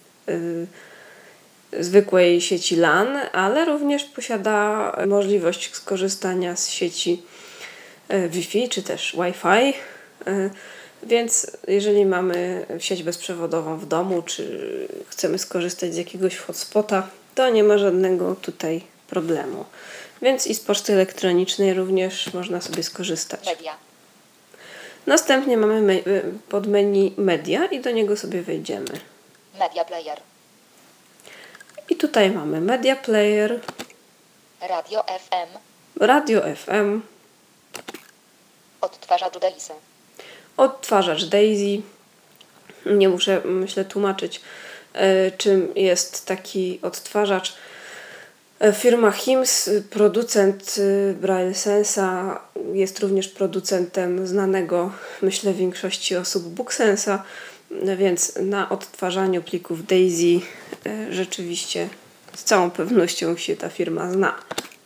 zwykłej sieci LAN, ale również posiada możliwość skorzystania z sieci Wi-Fi czy też Wi-Fi. Więc jeżeli mamy sieć bezprzewodową w domu, czy chcemy skorzystać z jakiegoś hotspota, to nie ma żadnego tutaj problemu. Więc i z poczty elektronicznej również można sobie skorzystać. Media. Następnie mamy podmenu Media i do niego sobie wejdziemy. Media player. I tutaj mamy Media Player, Radio FM. Radio FM, Odtwarzacz Daisy. odtwarzacz Daisy. Nie muszę, myślę, tłumaczyć, czym jest taki odtwarzacz. Firma HIMS, producent BrailleSensa, jest również producentem znanego, myślę, większości osób BookSensa, więc na odtwarzaniu plików Daisy rzeczywiście z całą pewnością się ta firma zna.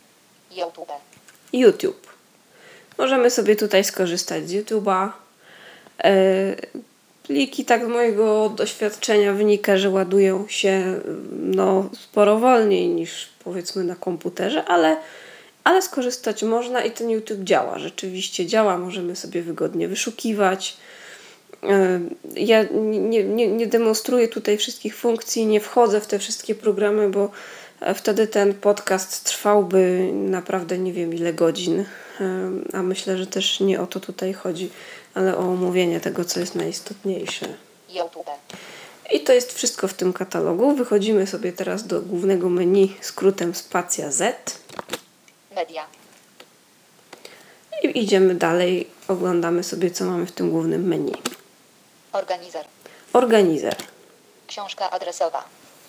YouTube. Możemy sobie tutaj skorzystać z YouTube'a. Pliki, tak z mojego doświadczenia wynika, że ładują się sporo wolniej niż powiedzmy na komputerze, ale skorzystać można i ten YouTube działa. Rzeczywiście działa, możemy sobie wygodnie wyszukiwać. Ja nie demonstruję tutaj wszystkich funkcji, nie wchodzę w te wszystkie programy, bo wtedy ten podcast trwałby naprawdę nie wiem ile godzin, a myślę, że też nie o to tutaj chodzi, ale o omówienie tego, co jest najistotniejsze. YouTube. I to jest wszystko w tym katalogu. Wychodzimy sobie teraz do głównego menu skrótem spacja Z. Media. I idziemy dalej, oglądamy sobie, co mamy w tym głównym menu. Organizer. Organizer. Książka adresowa.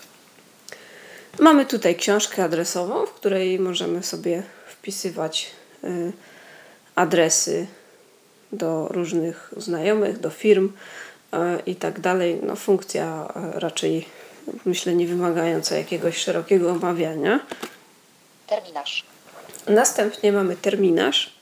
Mamy tutaj książkę adresową, w której możemy sobie wpisywać adresy do różnych znajomych, do firm i tak dalej. No, funkcja raczej, myślę, nie wymagająca jakiegoś szerokiego omawiania. Terminarz. Następnie mamy terminarz.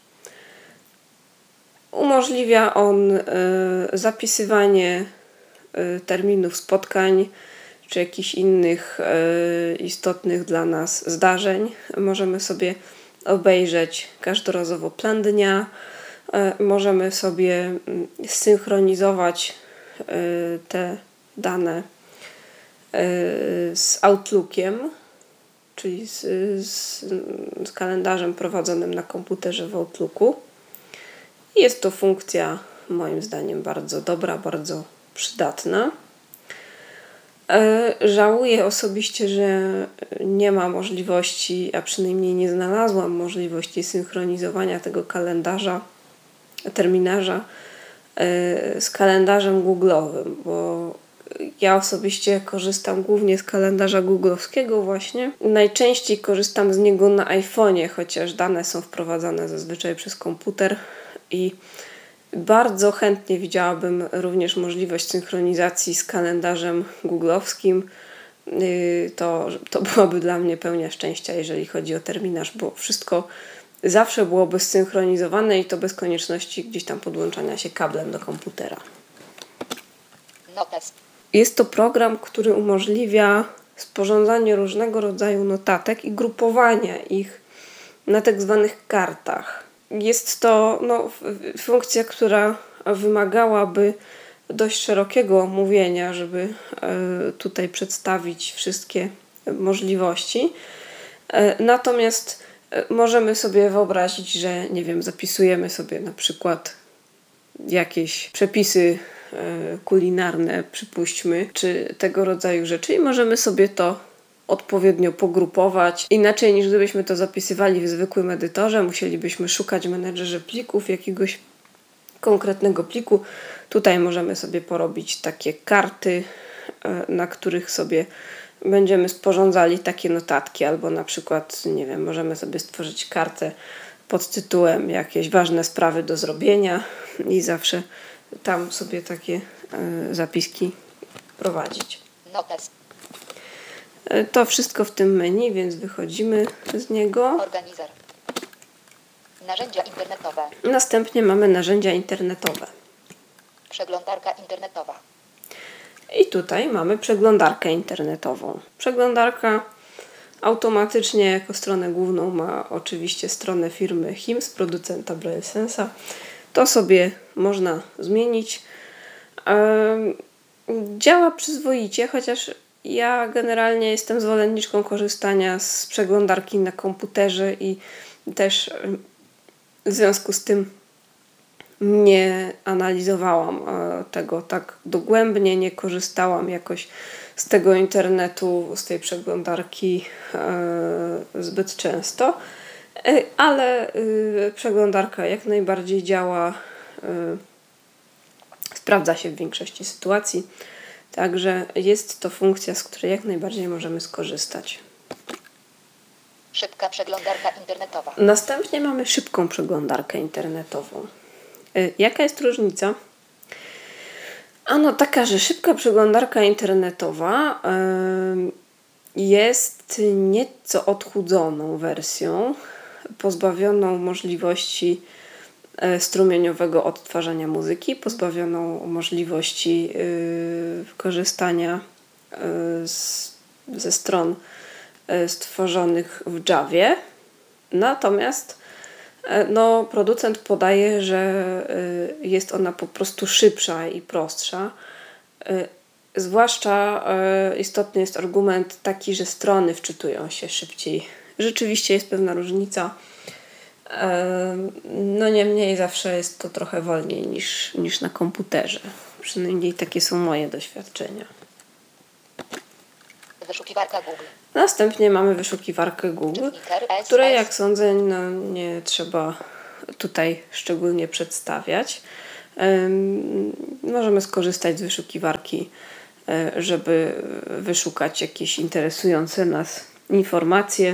Umożliwia on zapisywanie terminów spotkań czy jakichś innych istotnych dla nas zdarzeń. Możemy sobie obejrzeć każdorazowo plan dnia. Możemy sobie zsynchronizować te dane z Outlookiem, czyli z kalendarzem prowadzonym na komputerze w Outlooku. Jest to funkcja moim zdaniem bardzo dobra, bardzo przydatna. Żałuję osobiście, że nie ma możliwości, a przynajmniej nie znalazłam możliwości synchronizowania tego terminarza z kalendarzem Google'owym, bo ja osobiście korzystam głównie z kalendarza googlowskiego właśnie. Najczęściej korzystam z niego na iPhone'ie, chociaż dane są wprowadzane zazwyczaj przez komputer i bardzo chętnie widziałabym również możliwość synchronizacji z kalendarzem googlowskim. To byłaby dla mnie pełnia szczęścia, jeżeli chodzi o terminarz, bo wszystko zawsze byłoby zsynchronizowane i to bez konieczności gdzieś tam podłączania się kablem do komputera. Notes. Jest to program, który umożliwia sporządzanie różnego rodzaju notatek i grupowanie ich na tak zwanych kartach. Jest to funkcja, która wymagałaby dość szerokiego omówienia, żeby tutaj przedstawić wszystkie możliwości. Natomiast możemy sobie wyobrazić, że nie wiem, zapisujemy sobie na przykład jakieś przepisy kulinarne, przypuśćmy, czy tego rodzaju rzeczy i możemy sobie to odpowiednio pogrupować. Inaczej niż gdybyśmy to zapisywali w zwykłym edytorze, musielibyśmy szukać w menedżerze plików jakiegoś konkretnego pliku. Tutaj możemy sobie porobić takie karty, na których sobie będziemy sporządzali takie notatki, albo na przykład, nie wiem, możemy sobie stworzyć kartę pod tytułem jakieś ważne sprawy do zrobienia i zawsze tam sobie takie zapiski prowadzić. Notes. To wszystko w tym menu, więc wychodzimy z niego. Organizer. Narzędzia internetowe. Następnie mamy narzędzia internetowe. Przeglądarka internetowa. I tutaj mamy przeglądarkę internetową. Przeglądarka automatycznie jako stronę główną ma oczywiście stronę firmy HIMS, producenta Braille Sensa. To sobie można zmienić. Działa przyzwoicie, chociaż ja generalnie jestem zwolenniczką korzystania z przeglądarki na komputerze i też w związku z tym nie analizowałam tego tak dogłębnie, nie korzystałam jakoś z tego internetu, z tej przeglądarki zbyt często, ale przeglądarka jak najbardziej działa, sprawdza się w większości sytuacji, także jest to funkcja, z której jak najbardziej możemy skorzystać. Szybka przeglądarka internetowa. Następnie mamy szybką przeglądarkę internetową. Jaka jest różnica? Ano taka, że szybka przeglądarka internetowa jest nieco odchudzoną wersją, pozbawioną możliwości strumieniowego odtwarzania muzyki, pozbawioną możliwości korzystania ze stron stworzonych w Javie. Natomiast No, producent podaje, że jest ona po prostu szybsza i prostsza. Zwłaszcza istotny jest argument taki, że strony wczytują się szybciej. Rzeczywiście jest pewna różnica. No niemniej zawsze jest to trochę wolniej niż na komputerze. Przynajmniej takie są moje doświadczenia. Wyszukiwarka Google. Następnie mamy wyszukiwarkę Google, Czytniker SS. której jak sądzę nie trzeba tutaj szczególnie przedstawiać. Możemy skorzystać z wyszukiwarki, żeby wyszukać jakieś interesujące nas informacje.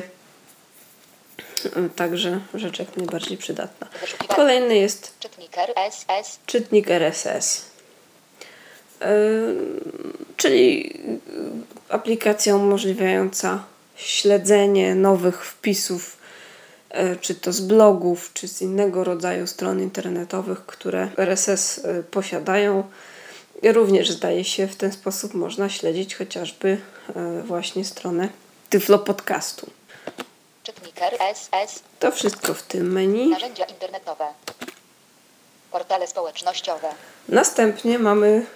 Także rzecz jak najbardziej przydatna. Kolejny jest Czytniker SS. czytnik RSS, czyli aplikacja umożliwiająca śledzenie nowych wpisów, czy to z blogów, czy z innego rodzaju stron internetowych, które RSS posiadają. Również zdaje się w ten sposób można śledzić chociażby właśnie stronę Tyflo Podcastu. Czytniker SS. To wszystko w tym menu. Narzędzia internetowe. Portale społecznościowe. Następnie mamy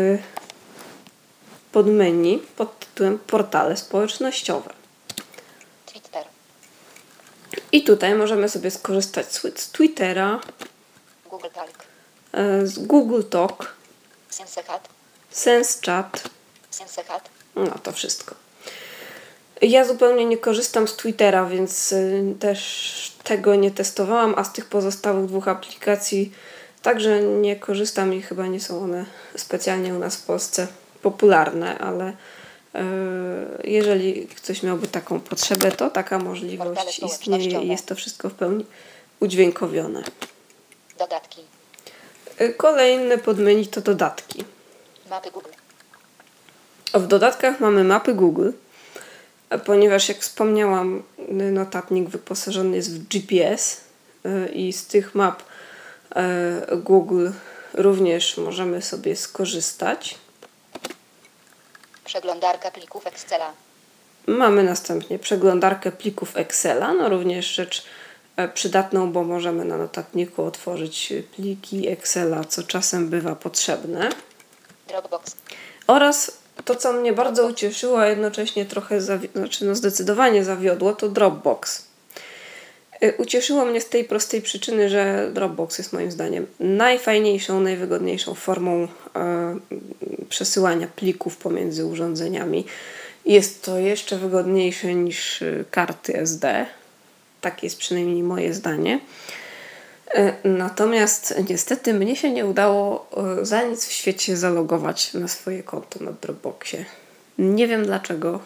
podmenu pod tytułem Portale społecznościowe. Twitter. I tutaj możemy sobie skorzystać z Twittera, Google Talk. z Google Talk, SenseChat. SenseChat. SenseChat. No to wszystko. Ja zupełnie nie korzystam z Twittera, więc też tego nie testowałam, a z tych pozostałych dwóch aplikacji także nie korzystam i chyba nie są one specjalnie u nas w Polsce popularne, ale jeżeli ktoś miałby taką potrzebę, to taka możliwość istnieje i jest to wszystko w pełni udźwiękowione. Dodatki. Kolejne podmenu to dodatki. Mapy Google. W dodatkach mamy mapy Google, ponieważ jak wspomniałam, notatnik wyposażony jest w GPS i z tych map Google również możemy sobie skorzystać. Przeglądarka plików Excela. Mamy następnie przeglądarkę plików Excela, no również rzecz przydatną, bo możemy na notatniku otworzyć pliki Excela, co czasem bywa potrzebne. Dropbox. Oraz to, co mnie bardzo ucieszyło, a jednocześnie trochę zdecydowanie zawiodło, to Dropbox. Ucieszyło mnie z tej prostej przyczyny, że Dropbox jest moim zdaniem najfajniejszą, najwygodniejszą formą przesyłania plików pomiędzy urządzeniami. Jest to jeszcze wygodniejsze niż karty SD. Tak jest przynajmniej moje zdanie. Natomiast niestety mnie się nie udało za nic w świecie zalogować na swoje konto na Dropboxie. Nie wiem dlaczego.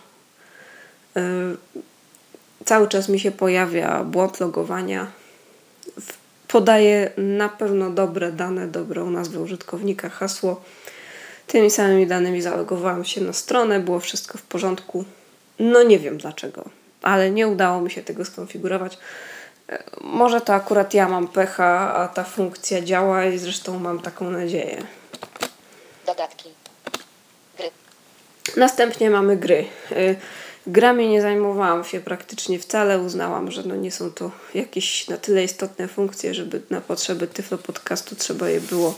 Cały czas mi się pojawia błąd logowania. Podaję na pewno dobre dane, dobrą nazwę użytkownika, hasło. Tymi samymi danymi zalogowałam się na stronę, było wszystko w porządku. No nie wiem dlaczego, ale nie udało mi się tego skonfigurować. Może to akurat ja mam pecha, a ta funkcja działa i zresztą mam taką nadzieję. Dodatki. Gry. Następnie mamy gry. Grami nie zajmowałam się praktycznie wcale. Uznałam, że nie są to jakieś na tyle istotne funkcje, żeby na potrzeby Tyflo Podcastu trzeba je było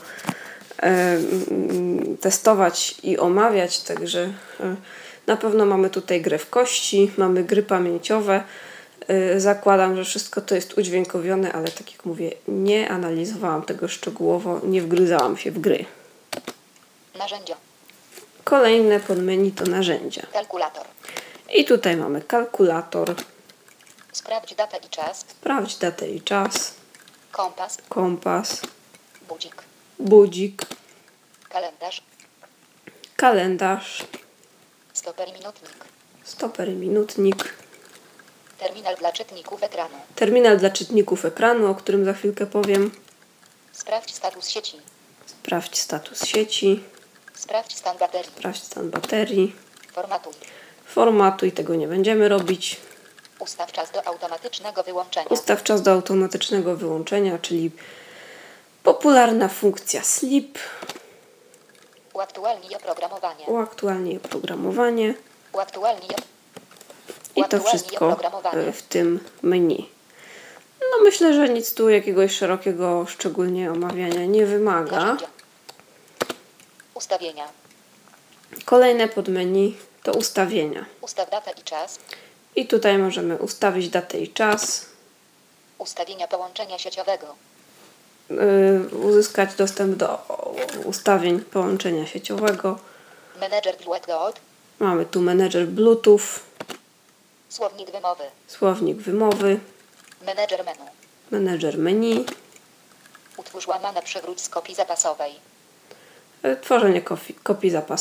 testować i omawiać. Także na pewno mamy tutaj grę w kości, mamy gry pamięciowe. Zakładam, że wszystko to jest udźwiękowione, ale tak jak mówię, nie analizowałam tego szczegółowo, nie wgryzałam się w gry. Narzędzia. Kolejne podmenu to narzędzia. Kalkulator. I tutaj mamy kalkulator, Sprawdź datę i czas. sprawdź datę i czas, Kompas. kompas, Budzik. budzik, Kalendarz. kalendarz, Stoper i minutnik. stoper i minutnik, Terminal dla czytników ekranu. terminal dla czytników ekranu, o którym za chwilkę powiem, Sprawdź status sieci. sprawdź status sieci, Sprawdź stan baterii. sprawdź stan baterii, Formatuj. formatuj, tego nie będziemy robić. Ustaw czas do automatycznego wyłączenia. Ustaw czas do automatycznego wyłączenia, czyli popularna funkcja sleep, Uaktualnij oprogramowanie. uaktualnij oprogramowanie Uaktualnij i to wszystko w tym menu. No myślę, że nic tu jakiegoś szerokiego szczególnie omawiania nie wymaga. Narzędzia. Ustawienia. Kolejne podmenu to ustawienia. Ustaw datę i czas. I tutaj możemy ustawić datę i czas, Ustawienia połączenia sieciowego. uzyskać dostęp do ustawień połączenia sieciowego. Menedżer Bluetooth. Mamy tu menedżer Bluetooth, Słownik wymowy. słownik wymowy, Menedżer menu. menedżer menu, Utwórz łamane przywróć z kopii zapasowej. tworzenie kopii zapasowej.